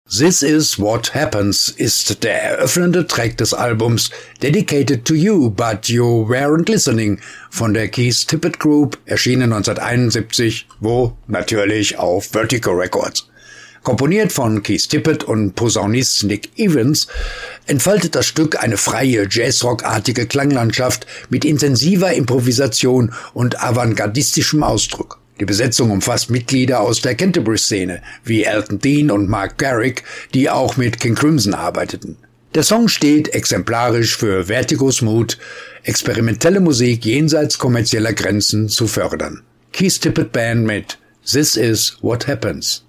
This Is What Happens ist der eröffnende Track des Albums Dedicated to You, But You Weren't Listening von der Keith Tippett Group, erschienen 1971, natürlich auf Vertigo Records. Komponiert von Keith Tippett und Posaunist Nick Evans, entfaltet das Stück eine freie, Jazzrock-artige Klanglandschaft mit intensiver Improvisation und avantgardistischem Ausdruck. Die Besetzung umfasst Mitglieder aus der Canterbury-Szene, wie Elton Dean und Mark Garrick, die auch mit King Crimson arbeiteten. Der Song steht exemplarisch für Vertigos Mut, experimentelle Musik jenseits kommerzieller Grenzen zu fördern. Keith Tippett Band mit This Is What Happens.